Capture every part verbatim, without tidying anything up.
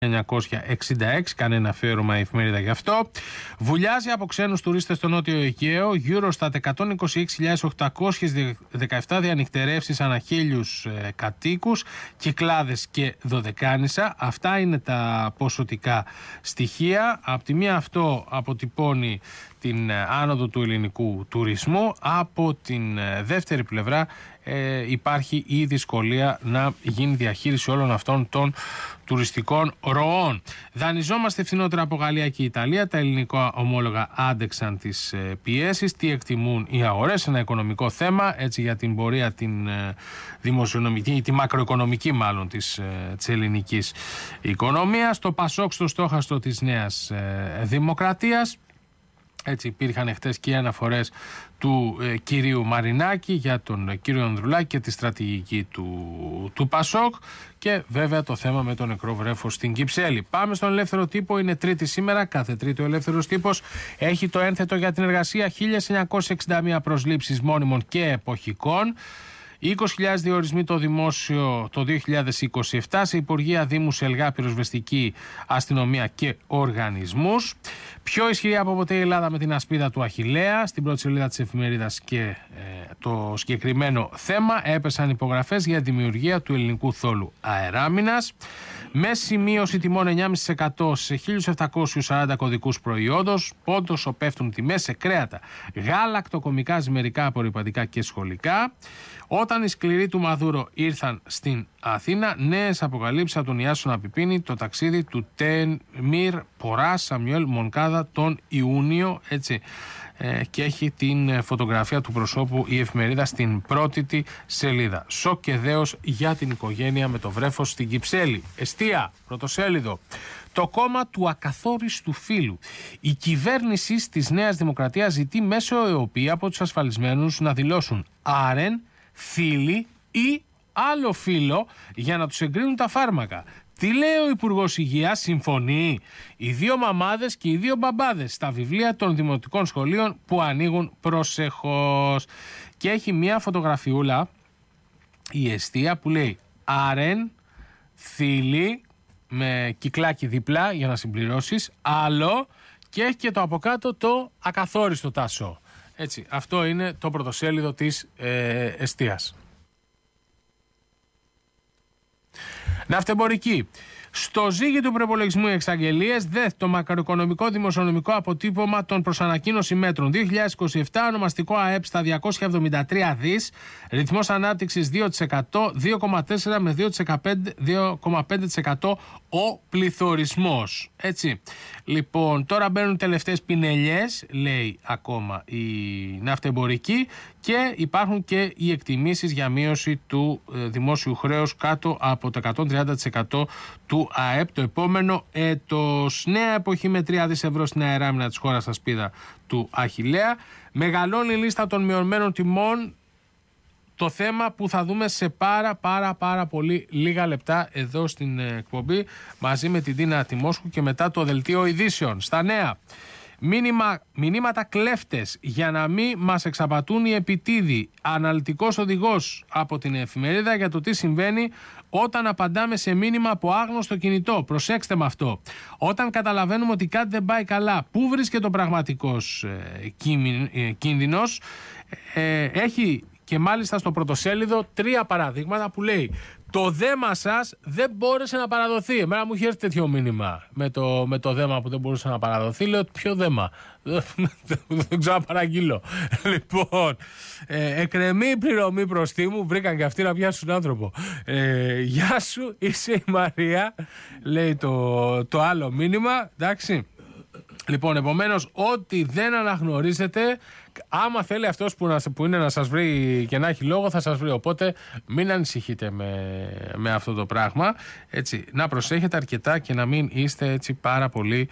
εννιακόσια εξήντα έξι, κάνει ένα αφιέρωμα η εφημερίδα γι' αυτό. Βουλιάζει από ξένους τουρίστες στο Νότιο Αιγαίο, γύρω στα εκατόν είκοσι έξι χιλιάδες οκτακόσιες δεκαεπτά διανυκτερεύσεις ανά χίλιους ε, κατοίκους, Κυκλάδες και Δωδεκάνησα. Αυτά είναι τα ποσοτικά στοιχεία. Από τη μία αυτό αποτυπώνει την άνοδο του ελληνικού τουρισμού, από την δεύτερη πλευρά ε, υπάρχει η δυσκολία να γίνει διαχείριση όλων αυτών των τουριστικών ροών. Δανειζόμαστε φθηνότερα από Γαλλία και Ιταλία. Τα ελληνικά ομόλογα άντεξαν τις ε, πιέσεις. Τι εκτιμούν οι αγορές? Ένα οικονομικό θέμα, έτσι, για την πορεία την ε, δημοσιονομική, τη μακροοικονομική μάλλον της, ε, της ελληνικής οικονομίας. Το Πασόκ στο στόχαστο της Νέας ε, Δημοκρατίας. Έτσι υπήρχαν χτες και αναφορές του ε, κυρίου Μαρινάκη για τον ε, κύριο Ανδρουλάκη και τη στρατηγική του, του Πασόκ, και βέβαια το θέμα με τον νεκρό βρέφος στην Κυψέλη. Πάμε στον ελεύθερο τύπο. Είναι Τρίτη σήμερα. Κάθε Τρίτη ο ελεύθερος τύπος έχει το ένθετο για την εργασία. χίλια εννιακόσιες εξήντα μία προσλήψεις μόνιμων και εποχικών. είκοσι χιλιάδες διορισμοί το δημόσιο το δύο χιλιάδες είκοσι επτά σε υπουργεία, δήμους, ελγά, πυροσβεστική, αστυνομία και οργανισμούς. Πιο ισχυρή από ποτέ η Ελλάδα με την ασπίδα του Αχιλλέα. Στην πρώτη σελίδα της εφημερίδας και ε, το συγκεκριμένο θέμα. Έπεσαν υπογραφές για δημιουργία του ελληνικού θόλου αεράμινας. Με σημείωση τιμών εννιά κόμμα πέντε τοις εκατό σε χίλιους επτακόσιους σαράντα κωδικούς προϊόντος. Πόντος πέφτουν τιμές σε κρέατα, γάλακτοκομικά, ζυμερικά, απορρυπαντικά και σχολικά. Όταν οι σκληροί του Μαδούρο ήρθαν στην Αθήνα, νέες αποκαλύψεις από τον Ιάσονα Πιπίνη, το ταξίδι του Τέμιρ Πορά Σαμιουέλ Μονκάδα τον Ιούνιο, έτσι. Ε, και έχει την φωτογραφία του προσώπου η εφημερίδα στην πρώτη τη σελίδα. Σοκ και δέος για την οικογένεια με το βρέφος στην Κυψέλη. Εστία, πρωτοσέλιδο. Το κόμμα του ακαθόριστου φύλου. Η κυβέρνηση της Νέας Δημοκρατίας ζητεί μέσω ΕΟΠΗ από τους ασφαλισμένους να δηλώσουν άρεν, φίλοι ή άλλο φύλο για να τους εγκρίνουν τα φάρμακα. Τι λέει ο Υπουργός Υγείας? Συμφωνεί. Οι δύο μαμάδες και οι δύο μπαμπάδες στα βιβλία των δημοτικών σχολείων που ανοίγουν προσεχώς. Και έχει μια φωτογραφιούλα η Εστία που λέει άρεν, φίλοι, με κυκλάκι διπλά για να συμπληρώσεις, άλλο, και έχει και το από κάτω το ακαθόριστο τάσο. Έτσι, αυτό είναι το πρωτοσέλιδο της ε, Εστίας. Ναυτεμπορική. Στο ζύγι του προπολογισμού οι εξαγγελίες. Δε το μακροοικονομικό δημοσιονομικό αποτύπωμα των προσανακοίνωση μέτρων. δύο χιλιάδες είκοσι επτά ονομαστικό ΑΕΠ στα διακόσια εβδομήντα τρία δις. Ρυθμός ανάπτυξης δύο τοις εκατό, δύο κόμμα τέσσερα με δύο κόμμα πέντε τοις εκατό ο πληθωρισμός. Έτσι. Λοιπόν, τώρα μπαίνουν τελευταίες πινελιές, λέει ακόμα η ναυτεμπορική, και υπάρχουν και οι εκτιμήσεις για μείωση του ε, δημόσιου χρέους κάτω από το εκατόν τριάντα τοις εκατό του ΑΕΠ το επόμενο έτος. Νέα εποχή με τρία δις ευρώ στην αεράμινα της χώρας στα σπίδα του Αχιλλέα. Μεγαλώνει η λίστα των μειωμένων τιμών. Το θέμα που θα δούμε σε πάρα πάρα πάρα πολύ λίγα λεπτά εδώ στην εκπομπή, μαζί με την Τίνα Τιμόσκου, και μετά το δελτίο ειδήσεων. Στα νέα. Μήνυμα, μηνύματα κλέφτες για να μην μας εξαπατούν οι επιτίδοι. Αναλυτικός οδηγός από την εφημερίδα για το τι συμβαίνει όταν απαντάμε σε μήνυμα από άγνωστο κινητό. Προσέξτε με αυτό. Όταν καταλαβαίνουμε ότι κάτι δεν πάει καλά, πού βρίσκεται ο πραγματικός ε, κίνη, ε, κίνδυνος? Ε, έχει και μάλιστα στο πρωτοσέλιδο τρία παραδείγματα που λέει το δέμα σας δεν μπόρεσε να παραδοθεί. Εμένα μου είχε έρθει τέτοιο μήνυμα με το, με το δέμα που δεν μπορούσε να παραδοθεί. Λέω ποιο δέμα? Δεν ξέρω να παραγγείλω. Λοιπόν, ε, εκκρεμεί πληρωμή προστίμου. Βρήκαν και αυτοί να πιάσουν άνθρωπο. Ε, Γεια σου, είσαι η Μαρία, λέει το, το άλλο μήνυμα. Εντάξει. Λοιπόν, επομένως, ό,τι δεν αναγνωρίζετε, άμα θέλει αυτός που, να, που είναι να σας βρει και να έχει λόγο, θα σας βρει. Οπότε μην ανησυχείτε με, με αυτό το πράγμα. Έτσι, να προσέχετε αρκετά και να μην είστε έτσι πάρα πολύ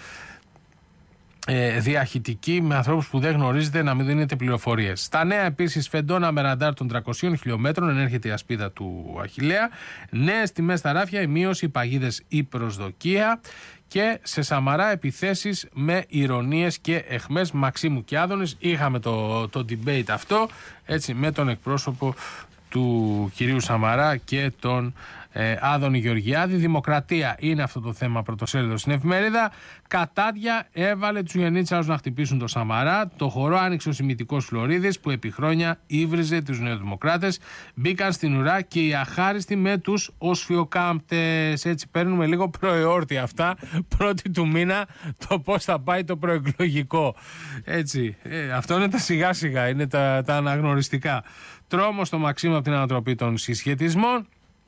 ε, διαχυτικοί με ανθρώπους που δεν γνωρίζετε, να μην δίνετε πληροφορίες. Στα νέα επίσης, φεντόνα με ραντάρ των τριακοσίων χιλιόμετρων, ενέρχεται η ασπίδα του Αχιλλέα. Νέες τιμές στα ράφια, η μείωση, οι παγίδες, η προσδοκία. Και σε Σαμαρά επιθέσεις με ηρωνίες και αιχμές Μαξίμου και Άδωνης. Είχαμε το, το debate αυτό, έτσι, με τον εκπρόσωπο του κυρίου Σαμαρά και τον ε, Άδωνη Γεωργιάδη. Δημοκρατία είναι αυτό το θέμα πρωτοσέλιδο στην εφημερίδα. Κατάδια έβαλε τους Γενίτσαρους να χτυπήσουν το Σαμαρά. Το χορό άνοιξε ο σημητικός Φλωρίδης που επί χρόνια ύβριζε τους νεοδημοκράτες. Μπήκαν στην ουρά και οι αχάριστοι με τους οσφιοκάμπτες. Έτσι παίρνουμε λίγο προεόρτη αυτά. Πρώτη του μήνα το πώς θα πάει το προεκλογικό. Έτσι. Ε, αυτό είναι τα σιγά σιγά, είναι τα, τα αναγνωριστικά. Τρόμο στο Μαξίμου από την ανατροπή των συσχετισμών.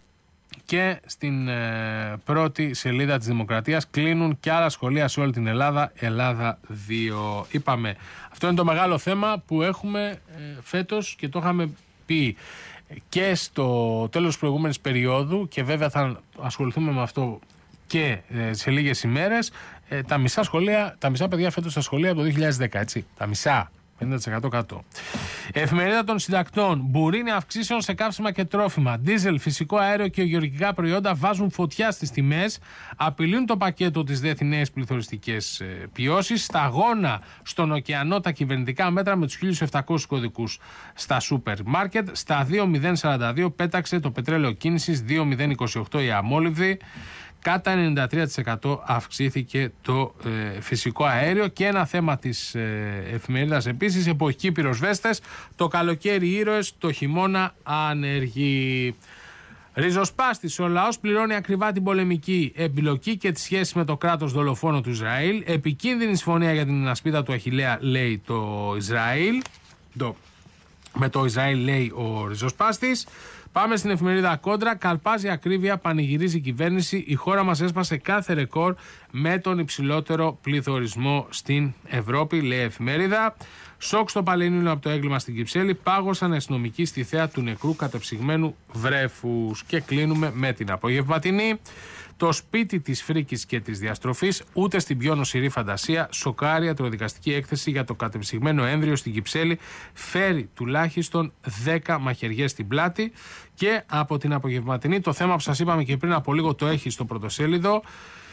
Και στην ε, πρώτη σελίδα της Δημοκρατίας κλείνουν και άλλα σχολεία σε όλη την Ελλάδα. Ελλάδα δύο. Είπαμε, αυτό είναι το μεγάλο θέμα που έχουμε ε, φέτος και το είχαμε πει και στο τέλος της προηγούμενης περίοδου και βέβαια θα ασχοληθούμε με αυτό και ε, σε λίγες ημέρες. Ε, τα μισά σχολεία, τα μισά παιδιά φέτος στα σχολεία από το δύο χιλιάδες δέκα, έτσι. Τα μισά. πενήντα τοις εκατό κάτω. Εφημερίδα των συντακτών. Μπουρίνι αυξήσεων σε καύσιμα και τρόφιμα. Ντίζελ, φυσικό αέριο και γεωργικά προϊόντα βάζουν φωτιά στις τιμές. Απειλούν το πακέτο της ΔΕΘ οι νέες πληθωριστικές ποιώσεις. Σταγόνα στον ωκεανό τα κυβερνητικά μέτρα με τους χίλιους επτακόσιους κωδικούς στα σούπερ μάρκετ. Στα δύο χιλιάδες σαράντα δύο πέταξε το πετρέλαιο κίνησης, δύο χιλιάδες είκοσι οκτώ η αμόλυβδη. Κατά ενενήντα τρία τοις εκατό αυξήθηκε το ε, φυσικό αέριο. Και ένα θέμα της ε, εφημερίδας επίσης, εποχικοί πυροσβέστες, το καλοκαίρι ήρωες, το χειμώνα άνεργοι. Ριζοσπάστης, ο λαός πληρώνει ακριβά την πολεμική εμπλοκή και τις σχέσεις με το κράτος δολοφόνο του Ισραήλ. Επικίνδυνη συμφωνία για την ασπίδα του Αχιλλέα, λέει το Ισραήλ. Το, με το Ισραήλ λέει ο Ριζοσπάστης. Πάμε στην εφημερίδα Κόντρα. Καλπάζει ακρίβεια, πανηγυρίζει η κυβέρνηση. Η χώρα μας έσπασε κάθε ρεκόρ με τον υψηλότερο πληθωρισμό στην Ευρώπη, λέει η εφημερίδα. Σοκ στο Παλαινήλιο από το έγκλημα στην Κυψέλη. Πάγωσαν αστυνομικοί στη θέα του νεκρού κατεψυγμένου βρέφους. Και κλείνουμε με την απογευματινή. Το σπίτι της φρίκης και της διαστροφής, ούτε στην πιο νοσηρή φαντασία, σοκάρει ιατροδικαστική έκθεση για το κατεψυγμένο έμβριο στην Κυψέλη, φέρει τουλάχιστον δέκα μαχαιριές στην πλάτη. Και από την απογευματινή, το θέμα που σας είπαμε και πριν από λίγο το έχει στο πρωτοσέλιδο.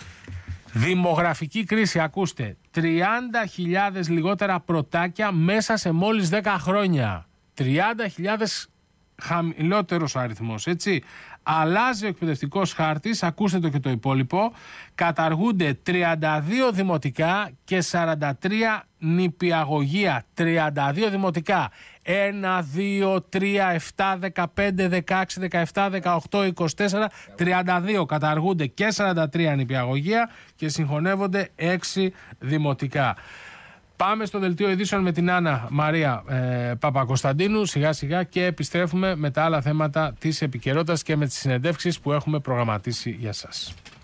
Δημογραφική κρίση, ακούστε, τριάντα χιλιάδες λιγότερα πρωτάκια μέσα σε μόλις δέκα χρόνια. τριάντα χιλιάδες χαμηλότερος ο αριθμός, έτσι. Αλλάζει ο εκπαιδευτικός χάρτης, ακούστε το και το υπόλοιπο. Καταργούνται τριάντα δύο δημοτικά και σαράντα τρία νηπιαγωγεία. τριάντα δύο δημοτικά. ένα, δύο, τρία, επτά, δεκαπέντε, δεκαέξι, δεκαεπτά, δεκαοκτώ, είκοσι τέσσερα, τριάντα δύο καταργούνται και σαράντα τρία νηπιαγωγεία και συγχωνεύονται έξι δημοτικά. Πάμε στο δελτίο ειδήσεων με την Άννα Μαρία ε, Παπακοσταντίνου σιγά σιγά και επιστρέφουμε με τα άλλα θέματα της επικαιρότητας και με τις συνεντεύξεις που έχουμε προγραμματίσει για σας.